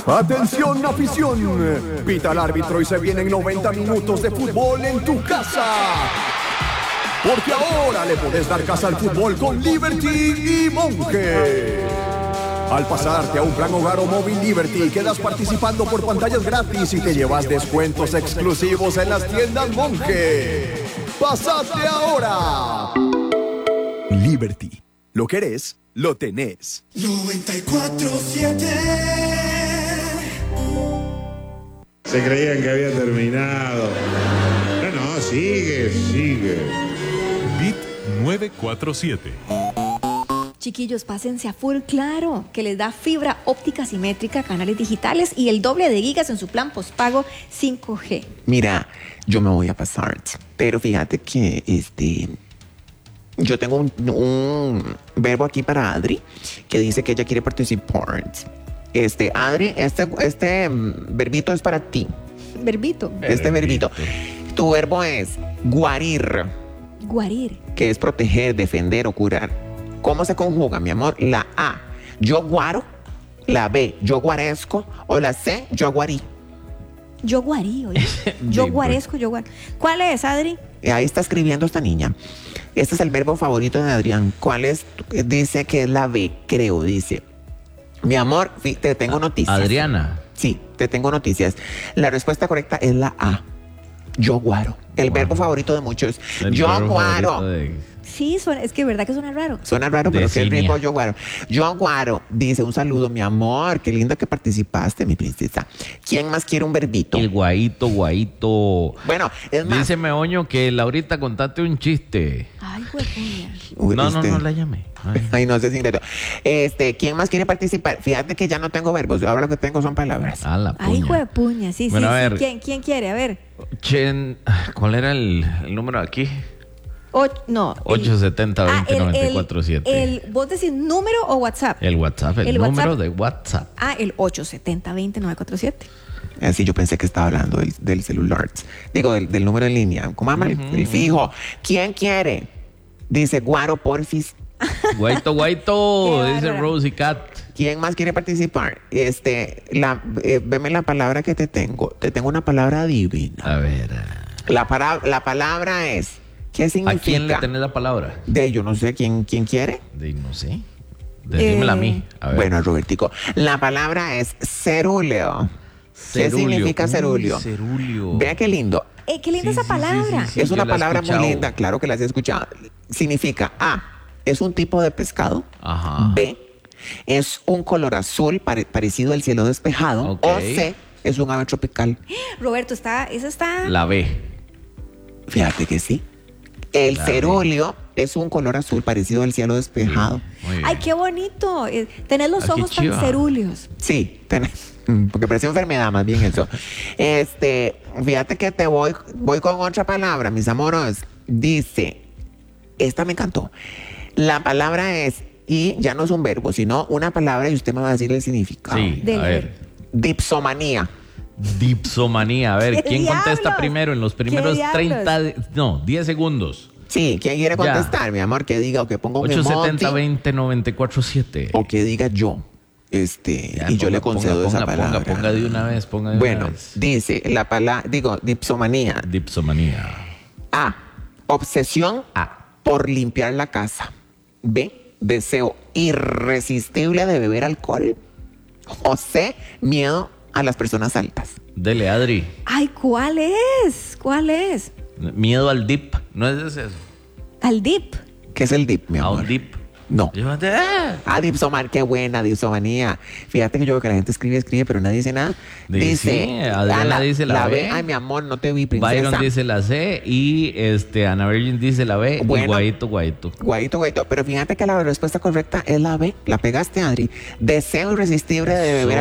Atención, afición. Pita el árbitro y se vienen 90 minutos de fútbol en tu casa. Porque ahora le podés dar casa al fútbol con Liberty y Monge. Al pasarte a un plan hogar o móvil Liberty, quedas participando por pantallas gratis y te llevas descuentos exclusivos en las tiendas Monge. ¡Pásate ahora! Liberty. Lo querés, lo tenés. 94.7. Se creían que había terminado. No, sigue. Bit 947. Chiquillos, pásense a full claro, que les da fibra óptica simétrica, canales digitales y el doble de gigas en su plan postpago 5G. Mira, yo me voy a pasar, pero fíjate que yo tengo un verbo aquí para Adri que dice que ella quiere participar. Adri, este verbito es para ti. Verbito. Verbito. Tu verbo es guarir. Guarir. Que es proteger, defender o curar. ¿Cómo se conjuga, mi amor? La A, yo guaro. La B, yo guarezco. O la C, yo guarí. Yo guarí, oye. Yo guarezco, yo guaro. ¿Cuál es, Adri? Ahí está escribiendo esta niña. Este es el verbo favorito de Adrián. ¿Cuál es? Dice que es la B, creo, dice. Mi amor, te tengo noticias. Adriana. Sí, te tengo noticias. La respuesta correcta es la A. Yo guaro. El verbo favorito de muchos. Yo guaro. Sí, es que verdad que suena raro. Suena raro, pero que el ritmo yo guaro. Yo guaro. Dice, un saludo, mi amor. Qué lindo que participaste, mi princesa. ¿Quién más quiere un verbito? El guaito. Bueno, es más. Dice Meoño que Laurita, contate un chiste. Ay, huepuña. No la llamé. Ay, no sé si ¿quién más quiere participar? Fíjate que ya no tengo verbos. Ahora lo que tengo son palabras. Ay, huepuña. Sí, bueno, sí. A ver. ¿Quién quiere? A ver. ¿Cuál era el número aquí? 870-20-947. ¿Vos decís número o WhatsApp? El WhatsApp, el número de WhatsApp. El 870-20-947. Así yo pensé que estaba hablando del celular. Digo, del número en línea. ¿Cómo ama? El fijo. ¿Quién quiere? Dice guaro, porfis. Guaito, dice Rosie Cat. ¿Quién más quiere participar? Veme la palabra que te tengo. Te tengo una palabra divina. A ver. La palabra es... ¿Qué significa? ¿A quién le tenés la palabra? Yo no sé quién quiere. No sé. Decímela a mí. A ver. Bueno, Robertico. La palabra es cerúleo. ¿Qué significa cerúleo? Cerúleo. Vea qué lindo. Qué linda esa palabra. Sí, es una palabra muy linda, claro que la has escuchado. Significa A, es un tipo de pescado. Ajá. B, es un color azul parecido al cielo despejado. Okay. O C, es un ave tropical. Roberto, esa está... La B. Fíjate que sí. El cerúleo es un color azul parecido al cielo despejado. Ay, qué bonito. Tenés los ojos tan cerúleos. Sí, porque parece enfermedad más bien eso. Fíjate que te voy con otra palabra, mis amores. Dice, esta me encantó. La palabra es, y ya no es un verbo, sino una palabra y usted me va a decir el significado. Sí, a ver. Dipsomanía. A ver, ¿quién contesta primero en los primeros 10 segundos? Sí, ¿quién quiere contestar, mi amor? Que diga o que ponga un 870-20-947. O que diga yo. Y yo le concedo esa palabra. Ponga de una vez, Bueno, dice la palabra, dipsomanía. A, obsesión por limpiar la casa. B, deseo irresistible de beber alcohol. O C, miedo a las personas altas. Dele, Adri. Ay, ¿cuál es? Miedo al dip. ¿No es eso? ¿Al dip? ¿Qué es el dip, mi amor? ¿A un dip? No. Dipsomanía, qué buena, dipsomanía. Fíjate que yo veo que la gente escribe, pero nadie dice nada. Dice, Adriana dice la B. Ay, mi amor, no te vi, princesa. Byron dice la C y Ana Virgin dice la B. Bueno, y Guaito. Pero fíjate que la respuesta correcta es la B. La pegaste, Adri. Deseo irresistible de beber